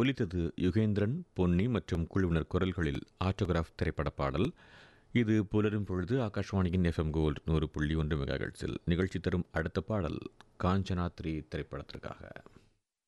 ஒலித்தது யுகேந்திரன், பொன்னி மற்றும் குழுவினர் குரல்களில் ஆட்டோகிராஃப் திரைப்பட பாடல். இது புலரும் பொழுது ஆகாஷ்வாணியின் FM கோல்ட் 100.1 மெகாஹெர்ட்ஸில் நிகழ்ச்சி தரும் அடுத்த பாடல் காஞ்சனா 3 திரைப்படத்திற்காக.